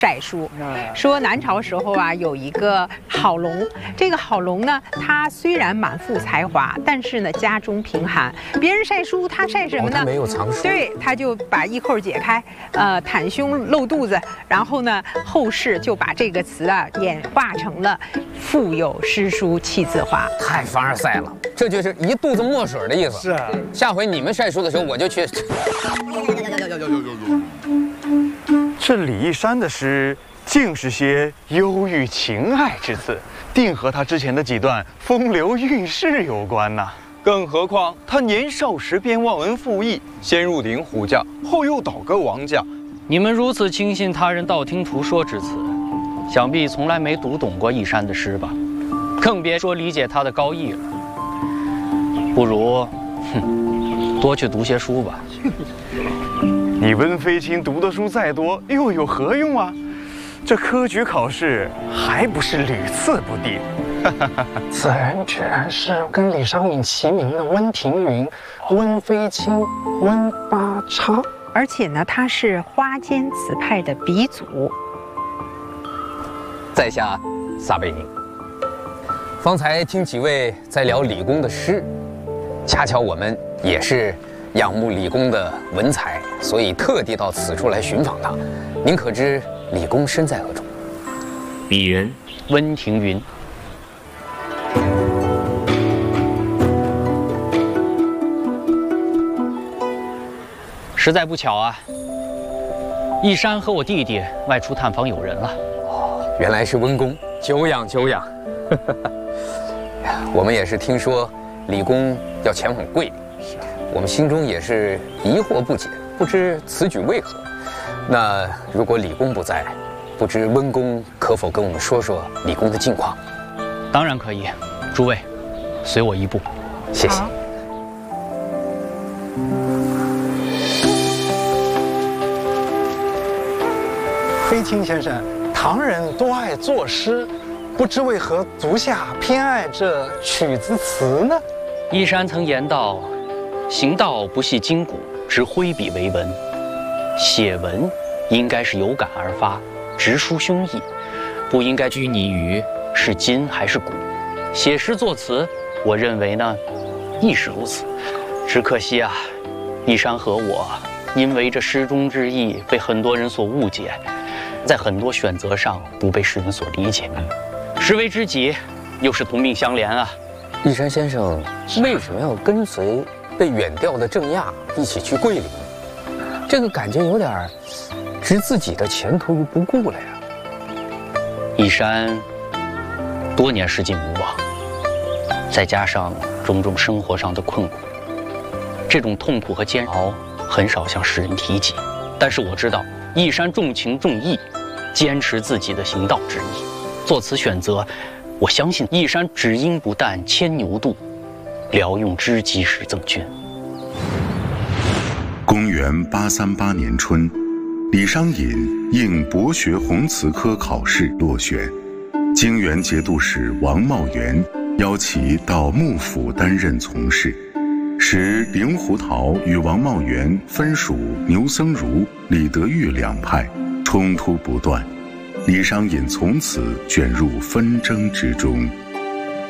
晒书，说南朝时候啊，有一个好龙，这个好龙呢，他虽然满腹才华，但是呢家中贫寒。别人晒书，他晒什么呢？ 他没有藏书。 对，他就把衣扣解开，袒胸露肚子，然后呢，后世就把这个词啊演化成了“腹有诗书气自华”。 太凡尔赛了，这就是一肚子墨水的意思。 是啊， 下回你们晒书的时候，我就去。 这李义山的诗，尽是些忧郁情爱之词，定和他之前的几段风流韵事有关呐。更何况他年少时便忘恩负义，先入灵狐家，后又倒戈王家。 你们如此轻信他人道听途说之词，想必从来没读懂过义山的诗吧？更别说理解他的高义了。不如，多去读些书吧。 你温飞卿读的书再多，又有何用啊？这科举考试还不是屡次不第。 此人居然是跟李商隐齐名的温庭筠、温飞卿、温八叉， 而且呢，他是花间词派的鼻祖。 在下撒贝宁。方才听几位在聊李公的诗，恰巧我们也是仰慕李公的文采，所以特地到此处来寻访他。您可知李公身在何处？ 鄙人温庭筠。实在不巧啊，义山和我弟弟外出探访友人了。 哦，原来是温公，久仰久仰。我们也是听说李公要前往桂林，我们心中也是疑惑不解，不知此举为何。那如果李公不在，不知温公可否跟我们说说李公的近况？ 当然可以，诸位，随我一步。 谢谢。 飞卿先生，唐人多爱作诗，不知为何足下偏爱这曲子词呢？ 义山曾言道：“行道不系筋骨，只挥笔为文。”写文应该是有感而发，直抒胸臆，不应该拘泥于是筋还是骨。写诗作词，我认为呢，亦是如此。只可惜啊，义山和我因为这诗中之意被很多人所误解，在很多选择上不被世人所理解。诗为知己，又是同病相怜啊。 义山先生为什么要跟随被远调的郑亚一起去桂林？这个感觉有点置自己的前途于不顾了呀。 义山多年失尽无望，再加上种种生活上的困苦，这种痛苦和煎熬很少向世人提及。但是我知道义山重情重义，坚持自己的行道之意。做此选择，我相信义山只应不但牵牛渡，聊用知己使赠君。 公元838年春，李商隐应博学鸿词科考试落选，经原节度使王茂元邀其到幕府担任从事，时令狐桃与王茂元分属牛僧孺、李德裕两派，冲突不断。李商隐从此卷入纷争之中。